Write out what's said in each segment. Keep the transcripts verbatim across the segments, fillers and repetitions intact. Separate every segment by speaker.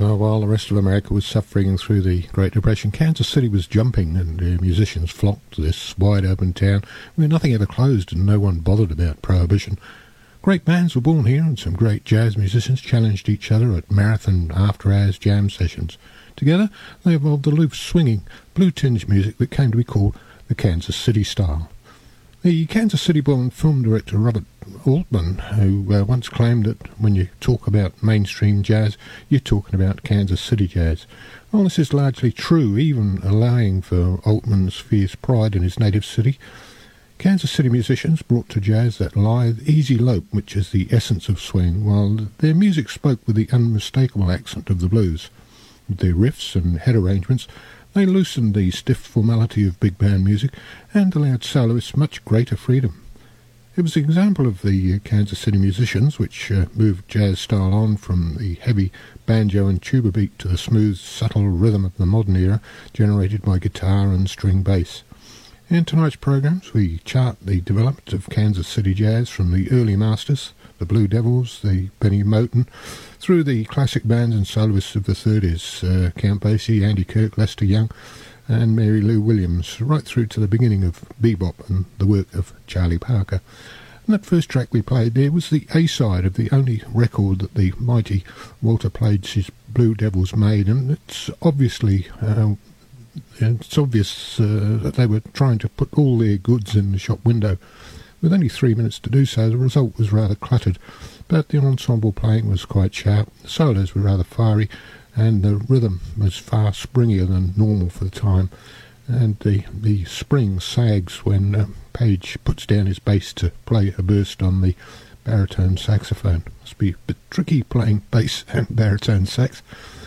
Speaker 1: Uh, while the rest of America was suffering through the Great Depression, Kansas City was jumping, and uh, musicians flocked to this wide-open town where nothing ever closed and no one bothered about prohibition. Great bands were born here, and some great jazz musicians challenged each other at marathon after-hours jam sessions. Together, they evolved the loose, swinging, blue-tinged music that came to be called the Kansas City style. The Kansas City-born film director Robert Altman, who uh, once claimed that when you talk about mainstream jazz, you're talking about Kansas City jazz. Well, this is largely true, even allowing for Altman's fierce pride in his native city. Kansas City musicians brought to jazz that lithe, easy lope which is the essence of swing, while their music spoke with the unmistakable accent of the blues. With their riffs and head arrangements, they loosened the stiff formality of big band music and allowed soloists much greater freedom. It was an example of the uh, Kansas City musicians which uh, moved jazz style on from the heavy banjo and tuba beat to the smooth, subtle rhythm of the modern era generated by guitar and string bass. In tonight's programs, we chart the development of Kansas City jazz from the early masters, the Blue Devils, the Benny Moten, through the classic bands and soloists of the thirties, uh, Count Basie, Andy Kirk, Lester Young, and Mary Lou Williams, right through to the beginning of bebop and the work of Charlie Parker. And that first track we played there was the A-side of the only record that the mighty Walter Page's Blue Devils made, and it's obviously... Uh, It's obvious uh, that they were trying to put all their goods in the shop window. With only three minutes to do so, the result was rather cluttered, but the ensemble playing was quite sharp, the solos were rather fiery, and the rhythm was far springier than normal for the time, and the, the spring sags when uh, Page puts down his bass to play a burst on the baritone saxophone. Must be a bit tricky playing bass and baritone sax.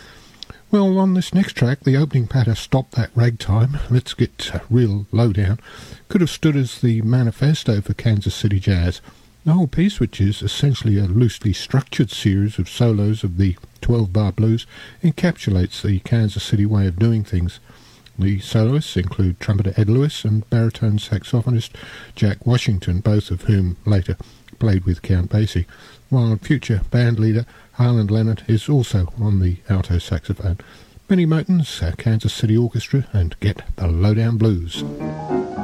Speaker 1: Well, on this next track, the opening patter, Stop That Ragtime, Let's Get uh, Real Lowdown, could have stood as the manifesto for Kansas City jazz. The whole piece, which is essentially a loosely structured series of solos of the twelve-bar blues, encapsulates the Kansas City way of doing things. The soloists include trumpeter Ed Lewis and baritone saxophonist Jack Washington, both of whom later played with Count Basie, while future band leader Harlan Leonard is also on the alto saxophone. Benny Moten's Kansas City Orchestra and Get the Lowdown Blues.